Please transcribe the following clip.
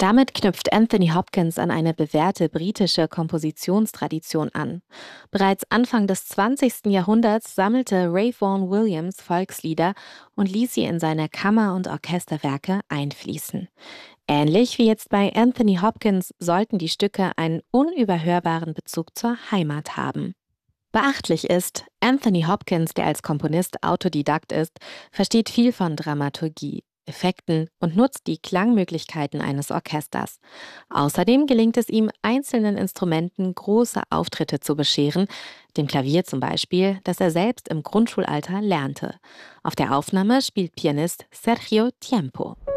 Damit knüpft Anthony Hopkins an eine bewährte britische Kompositionstradition an. Bereits Anfang des 20. Jahrhunderts sammelte Ray Vaughan Williams Volkslieder und ließ sie in seine Kammer- und Orchesterwerke einfließen. Ähnlich wie jetzt bei Anthony Hopkins sollten die Stücke einen unüberhörbaren Bezug zur Heimat haben. Beachtlich ist, Anthony Hopkins, der als Komponist Autodidakt ist, versteht viel von Dramaturgie, Effekten und nutzt die Klangmöglichkeiten eines Orchesters. Außerdem gelingt es ihm, einzelnen Instrumenten große Auftritte zu bescheren, dem Klavier zum Beispiel, das er selbst im Grundschulalter lernte. Auf der Aufnahme spielt Pianist Sergio Tiempo.